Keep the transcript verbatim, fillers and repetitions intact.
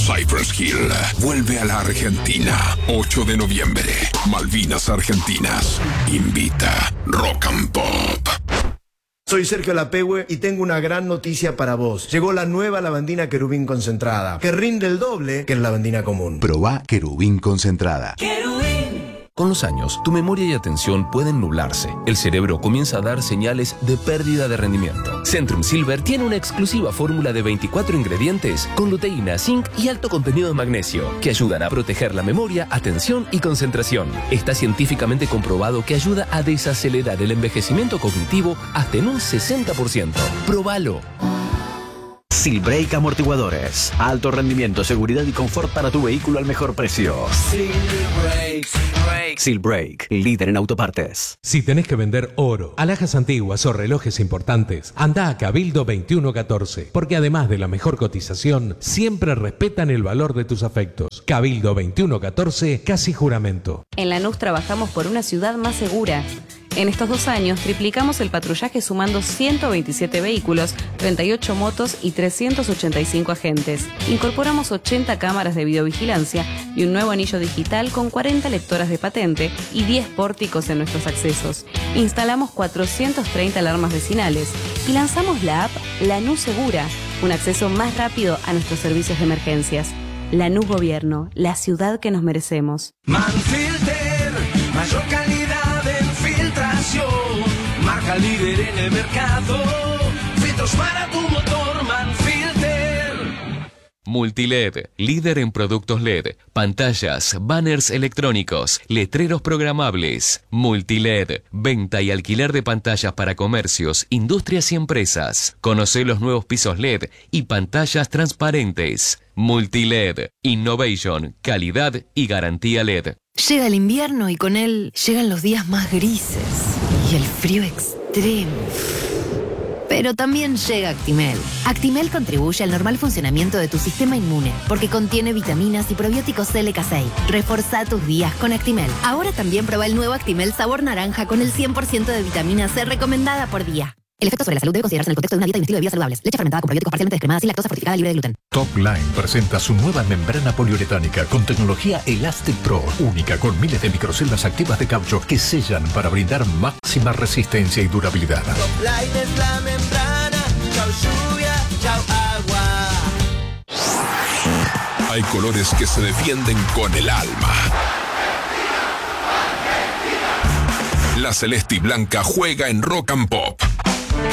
Cypress Hill vuelve a la Argentina. ocho de noviembre. Malvinas Argentinas. Invita Rock and Pop. Soy Sergio Lapehue y tengo una gran noticia para vos. Llegó la nueva lavandina Querubín concentrada, que rinde el doble que la lavandina común. Probá Querubín concentrada. Con los años, tu memoria y atención pueden nublarse. El cerebro comienza a dar señales de pérdida de rendimiento. Centrum Silver tiene una exclusiva fórmula de veinticuatro ingredientes con luteína, zinc y alto contenido de magnesio que ayudan a proteger la memoria, atención y concentración. Está científicamente comprobado que ayuda a desacelerar el envejecimiento cognitivo hasta en un sesenta por ciento. ¡Próbalo! Silbrake Amortiguadores. Alto rendimiento, seguridad y confort para tu vehículo al mejor precio. Silbrake, Silbrake. Silbrake, líder en autopartes. Si tenés que vender oro, alhajas antiguas o relojes importantes, anda a Cabildo veintiuno catorce, porque además de la mejor cotización, siempre respetan el valor de tus afectos. Cabildo veintiuno catorce, casi juramento. En Lanús trabajamos por una ciudad más segura. En estos dos años triplicamos el patrullaje sumando ciento veintisiete vehículos, treinta y ocho motos y trescientos ochenta y cinco agentes. Incorporamos ochenta cámaras de videovigilancia y un nuevo anillo digital con cuarenta lectoras de patente y diez pórticos en nuestros accesos. Instalamos cuatrocientas treinta alarmas vecinales y lanzamos la app Lanús Segura, un acceso más rápido a nuestros servicios de emergencias. Lanús Gobierno, la ciudad que nos merecemos. Manfilter, mayor calidad. Marca líder en el mercado. Filtros para tu motor, Manfilter. Multiled, líder en productos L E D, pantallas, banners electrónicos, letreros programables. Multiled, venta y alquiler de pantallas para comercios, industrias y empresas. Conoce los nuevos pisos L E D y pantallas transparentes. Multiled, innovation, calidad y garantía L E D. Llega el invierno y con él llegan los días más grises y el frío extremo. Pero también llega Actimel. Actimel contribuye al normal funcionamiento de tu sistema inmune porque contiene vitaminas y probióticos L K seis. Reforzá tus días con Actimel. Ahora también prueba el nuevo Actimel sabor naranja con el cien por ciento de vitamina C recomendada por día. El efecto sobre la salud debe considerarse en el contexto de una dieta y un estilo de vida saludables. Leche fermentada con probióticos parcialmente descremada sin lactosa, fortificada, libre de gluten. Top Line presenta su nueva membrana poliuretánica con tecnología Elastic Pro, única con miles de microceldas activas de caucho que sellan para brindar máxima resistencia y durabilidad. Top Line es la membrana. Chau lluvia, chau agua. Hay colores que se defienden con el alma. La celeste y blanca juega en Rock and Pop.